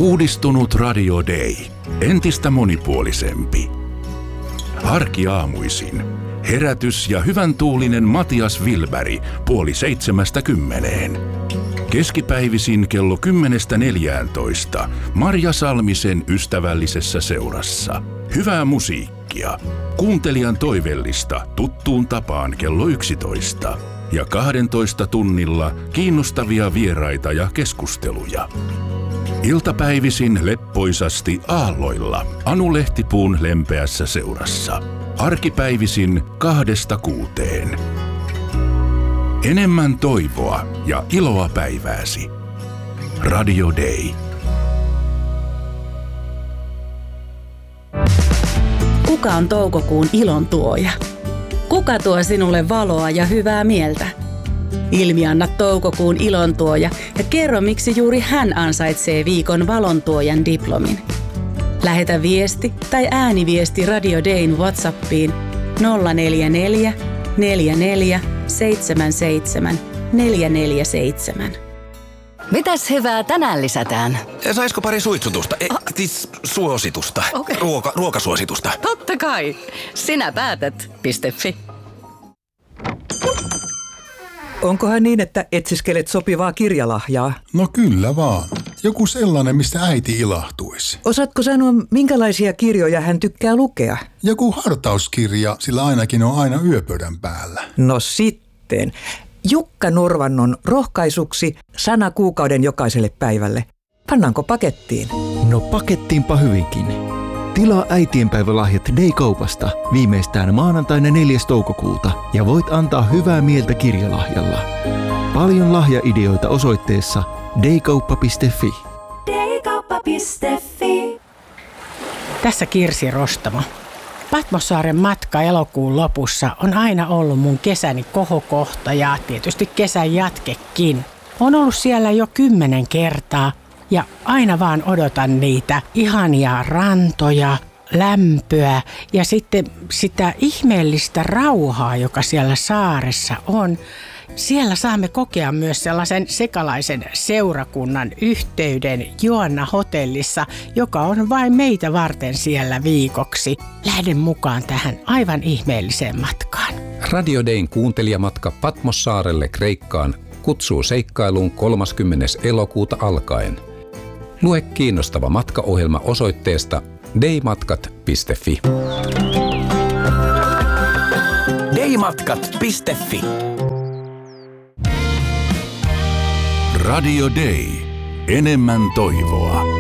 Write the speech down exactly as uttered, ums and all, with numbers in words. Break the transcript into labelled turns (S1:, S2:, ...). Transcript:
S1: Uudistunut Radio Day. Entistä monipuolisempi. Arkiaamuisin. Herätys ja hyvän tuulinen Matias Wilberg puoli seitsemästä kymmeneen. Keskipäivisin kello kymmenestä neljääntoista Marja Salmisen ystävällisessä seurassa. Hyvää musiikkia. Kuuntelijan toivellista tuttuun tapaan kello yksitoista. Ja kahdentoista tunnilla kiinnostavia vieraita ja keskusteluja. Iltapäivisin leppoisasti aalloilla Anu Lehtipuun lempeässä seurassa. Arkipäivisin kahdesta kuuteen. Enemmän toivoa ja iloa päivääsi. Radio Day.
S2: Kuka on toukokuun ilon tuoja? Kuka tuo sinulle valoa ja hyvää mieltä? Ilmianna toukokuun ilontuoja ja kerro, miksi juuri hän ansaitsee viikon valontuojan diplomin. Lähetä viesti tai ääniviesti Radio Dayn WhatsAppiin nolla neljä neljä neljä neljä seitsemän seitsemän neljä neljä seitsemän.
S3: Mitäs hyvää tänään lisätään?
S4: Saisiko pari suitsutusta? E, ah. Siis suositusta.
S3: Okay.
S4: Ruoka, ruokasuositusta.
S3: Totta kai. Sinä päätät. Piste.fi.
S5: Onkohan niin, että etsiskelet sopivaa kirjalahjaa?
S6: No kyllä vaan. Joku sellainen, mistä äiti ilahtuisi.
S5: Osaatko sanoa, minkälaisia kirjoja hän tykkää lukea?
S6: Joku hartauskirja, sillä ainakin on aina yöpöydän päällä.
S5: No sitten. Jukka Nurvannon rohkaisuksi sana kuukauden jokaiselle päivälle. Pannaanko pakettiin?
S7: No pakettiinpa hyvinkin. Tilaa äitienpäivälahjat Day-kaupasta viimeistään maanantaina neljäs toukokuuta ja voit antaa hyvää mieltä kirjalahjalla. Paljon lahjaideoita osoitteessa daykauppa piste fi.
S8: daykauppa piste fi.
S9: Tässä Kirsi Rostamo. Patmossaaren matka elokuun lopussa on aina ollut mun kesäni kohokohta ja tietysti kesän jatkekin. Olen ollut siellä jo kymmenen kertaa ja aina vaan odotan niitä ihania rantoja, lämpöä ja sitten sitä ihmeellistä rauhaa, joka siellä saaressa on. Siellä saamme kokea myös sellaisen sekalaisen seurakunnan yhteyden Joanna hotellissa, joka on vain meitä varten siellä viikoksi. Lähden mukaan tähän aivan ihmeelliseen matkaan.
S10: Radio Dayn kuuntelijamatka Patmossaarelle Kreikkaan kutsuu seikkailuun kolmaskymmenes elokuuta alkaen. Lue kiinnostava matkaohjelma osoitteesta daymatkat piste fi.
S4: daymatkat piste fi.
S1: Radio Day. Enemmän toivoa.